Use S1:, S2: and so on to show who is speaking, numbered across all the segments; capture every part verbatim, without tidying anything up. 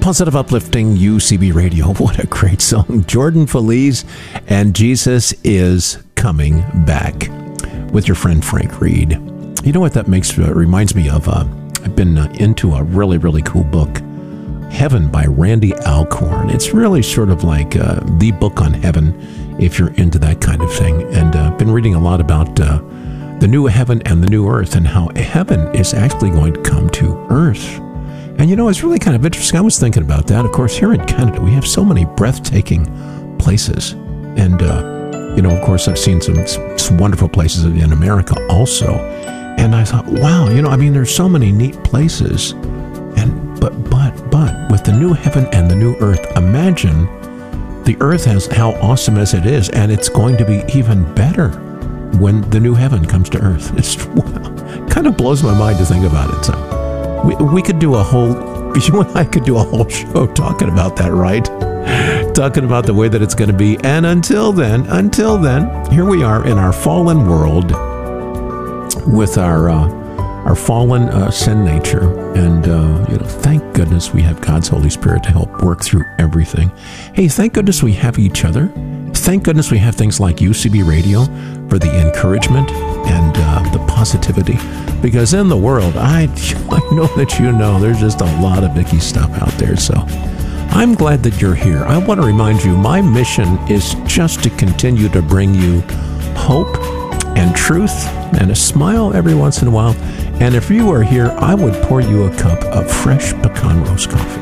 S1: Positive Uplifting U C B Radio. What a great song. Jordan Feliz and Jesus is Coming Back with your friend Frank Reed. You know what that makes uh, reminds me of? Uh, I've been uh, into a really, really cool book, Heaven by Randy Alcorn. It's really sort of like uh, the book on heaven if you're into that kind of thing. And I've uh, been reading a lot about uh, the new heaven and the new earth and how heaven is actually going to come to earth. And you know, it's really kind of interesting. I was thinking about that. Of course, here in Canada, we have so many breathtaking places. And, uh, you know, of course, I've seen some, some wonderful places in America also. And I thought, wow, you know, I mean, there's so many neat places. And but, but, but, with the new heaven and the new earth, imagine the earth as how awesome as it is. And it's going to be even better when the new heaven comes to earth. It's wow, kind of blows my mind to think about it. So. We, we could do a whole, you and I could do a whole show talking about that, right? Talking about the way that it's going to be. And until then, until then, here we are in our fallen world with our uh, our fallen uh, sin nature. And, uh, you know, thank goodness we have God's Holy Spirit to help work through everything. Hey, thank goodness we have each other. Thank goodness we have things like U C B Radio for the encouragement and uh, the positivity. Because in the world, I, I know that you know, there's just a lot of icky stuff out there. So I'm glad that you're here. I want to remind you, my mission is just to continue to bring you hope and truth and a smile every once in a while. And if you are here, I would pour you a cup of fresh pecan roast coffee.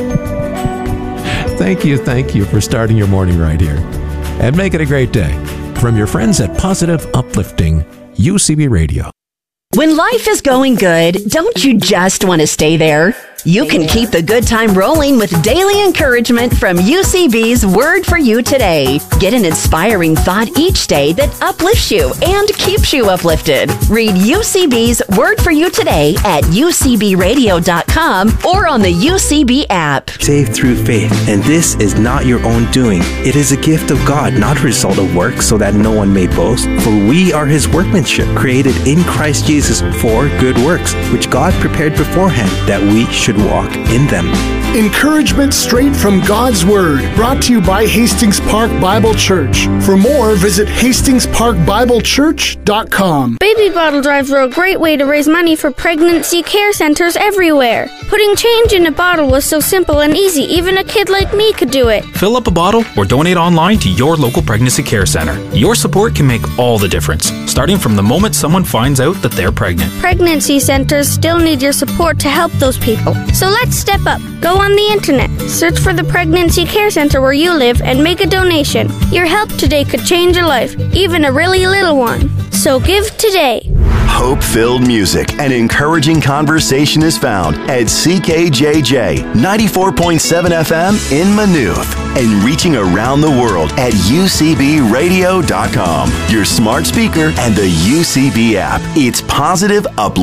S1: Thank you, thank you for starting your morning right here. And make it a great day. From your friends at Positive Uplifting U C B Radio.
S2: When life is going good, don't you just want to stay there? You can keep the good time rolling with daily encouragement from U C B's Word for You Today. Get an inspiring thought each day that uplifts you and keeps you uplifted. Read U C B's Word for You Today at U C B radio dot com or on the U C B app.
S3: Saved through faith, and this is not your own doing. It is a gift of God, not a result of work, so that no one may boast. For we are His workmanship, created in Christ Jesus for good works, which God prepared beforehand that we should walk in them.
S4: Encouragement straight from God's Word, brought to you by Hastings Park Bible Church. For more, visit hastings park bible church dot com.
S5: Baby bottle drives are a great way to raise money for pregnancy care centers everywhere. Putting change in a bottle was so simple and easy, even a kid like me could do it.
S6: Fill up a bottle or donate online to your local pregnancy care center. Your support can make all the difference, starting from the moment someone finds out that they're pregnant.
S5: Pregnancy centers still need your support to help those people. So let's step up. Go on the internet, search for the pregnancy care center where you live, and make a donation. Your help today could change a life, even a really little one. So give today.
S7: Hope-filled music and encouraging conversation is found at C K J J ninety-four point seven F M in Maynooth and reaching around the world at U C B radio dot com, your smart speaker, and the U C B app. It's Positive Uplifting.